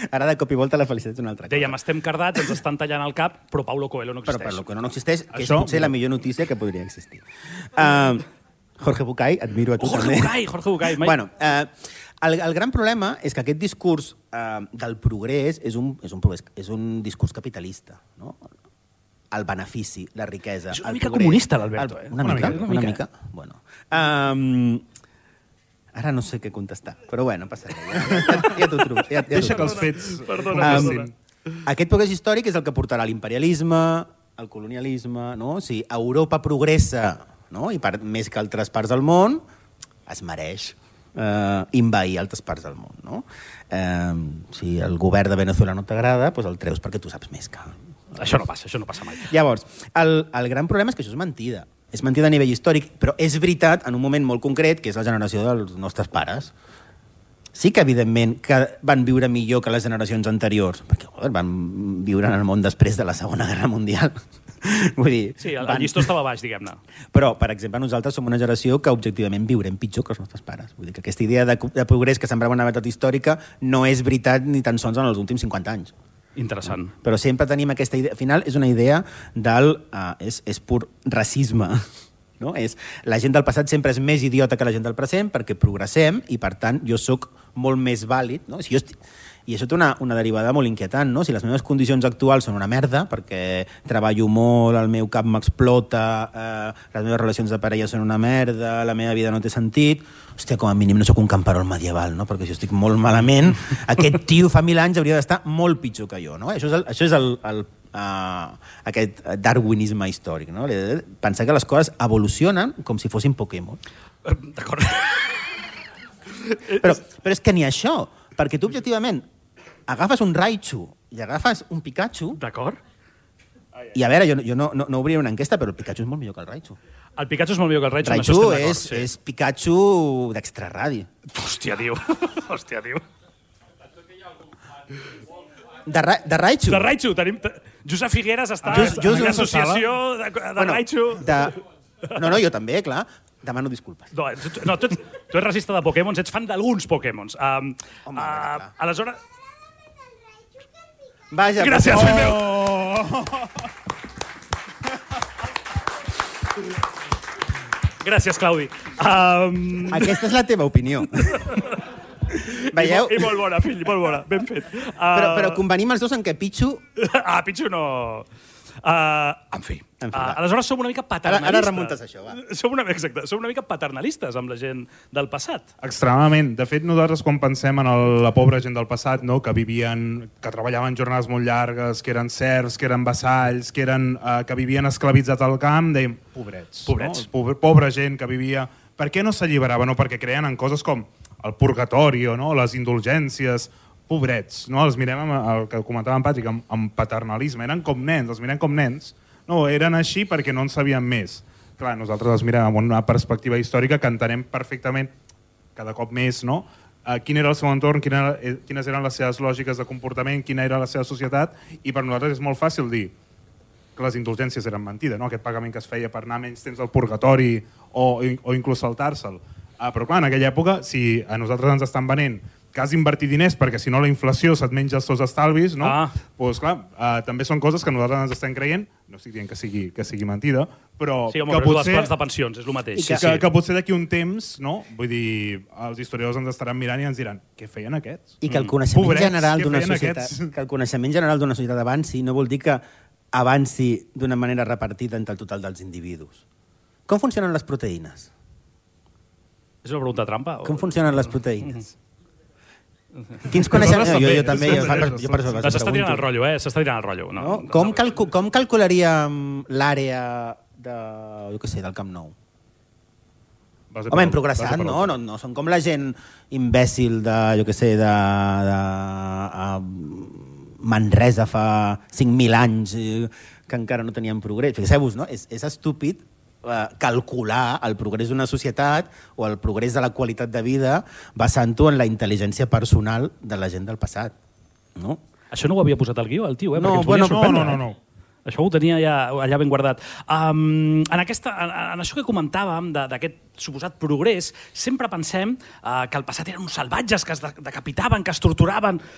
Ara de cop i volta la felicitat és una altra cosa. Dèiem, estem cardats, ens estan tallant el cap, però Paulo Coelho no Però existeix. Paulo Coelho no existeix, que és potser la millor notícia que podria existir. Jorge Bucay, admiro a tu també. Jorge Bucay. Bueno, el gran problema és que aquest discurs del progrés és un discurs capitalista, no? El benefici, la riquesa... És una mica comunista, l'Alberto. Una mica. Bueno. Ara no sé què contestar, però bueno, passa res. Ja t'ho trobo. Deixa que els fets... Perdona. Aquest progrés històric és el que portarà l'imperialisme, el colonialisme, no? Si Europa progressa, no? I més que altres parts del món, es mereix envair altres parts del món, no? Si el govern de Venezuela no t'agrada, doncs el treus perquè tu saps més que... Això no passa mai. Llavors, el gran problema és que això és mentida. És mentida a nivell històric, però és veritat en un moment molt concret, que és la generació dels nostres pares. Sí que, evidentment, que van viure millor que les generacions anteriors, perquè van viure en el món després de la Segona Guerra Mundial. Vull dir, sí, el llistó estava baix, diguem-ne. Però, per exemple, nosaltres som una generació que objectivament viurem pitjor que els nostres pares. Vull dir que aquesta idea de progrés que semblava una veritat històrica no és veritat ni tan sols en els últims 50 anys. Interessant. Però sempre tenim aquesta idea... Al final és una idea del... és pur racisme. No? La gent del passat sempre és més idiota que la gent del present perquè progressem i, per tant, jo sóc molt més vàlid. No? I això té una derivada molt inquietant. No? Si les meves condicions actuals són una merda, perquè treballo molt, el meu cap m'explota, les meves relacions de parella són una merda, la meva vida no té sentit... Hòstia, com a mínim no sóc un camperol medieval, no? Perquè si estic molt malament, aquest tio fa 1000 anys hauria d'estar molt pitjor que jo. No? Això és aquest darwinisme històric. No? Pensar que les coses evolucionen com si fossin Pokémon. D'acord. Però és que ni això, perquè tu objectivament agafes un Raichu i agafes un Pikachu... D'acord. I a veure, jo no obriré una enquesta, però el Pikachu és molt millor que el Raichu. El Pikachu és molt millor que el Raichu. Raichu és Pikachu d'extraradi. Hòstia, diu. De Raichu? De Raichu. Josep Figueres està en una associació de Raichu. No, jo també, clar. Demano disculpes. No, tu ets racista de Pokémons, ets fan d'alguns Pokémons. Aleshores... Vaja, gràcies, fill meu! Gràcies, Claudi. Aquesta és la teva opinió. Veieu? I molt bona, fill, molt bona. Ben fet. Però convenim els dos en que Pichu... Pichu no... En fi. Aleshores som una mica paternalistes. Ara remuntes això, va. Som una mica paternalistes amb la gent del passat. Extremadament. De fet, nosaltres quan pensem en la pobra gent del passat, no? Que treballaven jornades molt llargues, que eren serfs, que eren vassalls, que vivien esclavitzats al camp, dèiem, pobrets. No? Pobra gent que vivia... Per què no s'alliberava? No? Perquè creien en coses com el purgatori, no? Les indulgències... Pobrets, no? Els mirem, el que comentava en Patrick, amb paternalisme. Eren com nens, els mirem com nens. No, eren així perquè no en sabíem més. Clar, nosaltres els mirem amb una perspectiva històrica que entenem perfectament, cada cop més, no? Quin era el seu entorn, quines eren les seves lògiques de comportament, quina era la seva societat, i per nosaltres és molt fàcil dir que les indulgències eren mentida, no? Aquest pagament que es feia per anar menys temps al purgatori o inclús saltar-se'l. Però clar, en aquella època, si a nosaltres ens estan venent que has d'invertir diners perquè si no la inflació se't menja els teus estalvis, no? Doncs clar, també són coses que nosaltres ens estem creient, no estic dient que sigui mentida, però sí, home, que potser... els plans de pensions, és el mateix. Que potser d'aquí un temps, no? Vull dir, els historiadors ens estaran mirant i ens diran què feien aquests? I que el coneixement general d'una societat, que el coneixement general d'una societat avanci no vol dir que avanci d'una manera repartida entre el total dels individus. Com funcionen les proteïnes? És una pregunta trampa? Com funcionen les proteïnes? Quins coneixements... Jo també, jo per això les s'està tirant el rotllo, s'està tirant el rotllo. No? Com calcularíem l'àrea del Camp Nou? Home, hem progressat, no? No som com la gent imbècil de Manresa fa 5.000 anys que encara no tenien progrés. Fixeu-vos, no? És estúpid calcular el progrés d'una societat o el progrés de la qualitat de vida basant-ho en la intel·ligència personal de la gent del passat. No? Això no ho havia posat al guió, el tio, No. Això ho tenia allà ben guardat. En això que comentàvem d'aquest suposat progrés, sempre pensem que el passat eren uns salvatges que es decapitaven, que es torturaven.